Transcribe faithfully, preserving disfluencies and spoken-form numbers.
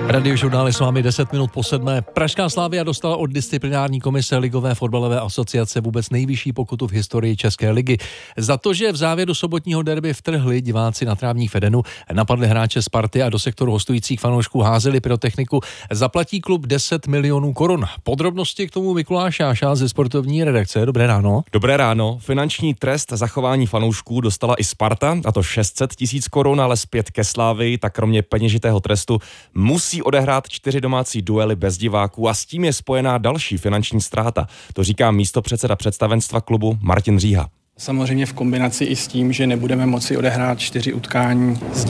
Radiožurnál je s vámi deset minut po sedmé. Pražská Slavia dostala od disciplinární komise Ligové fotbalové asociace vůbec nejvyšší pokutu v historii České ligy. Za to, že v závěru sobotního derby vtrhli diváci na trávník v Edenu, napadli hráče Sparty a do sektoru hostujících fanoušků házeli pyrotechniku, zaplatí klub deset milionů korun. Podrobnosti k tomu Mikuláš Jáša ze sportovní redakce. Dobré ráno. Dobré ráno. Finanční trest za chování fanoušků dostala i Sparta, a to šest set tisíc korun, ale zpět ke Slavii, tak kromě peněžitého trestu musí odehrát čtyři domácí duely bez diváků a s tím je spojená další finanční ztráta. To říká místopředseda představenstva klubu Martin Říha. Samozřejmě v kombinaci i s tím, že nebudeme moci odehrát čtyři utkání s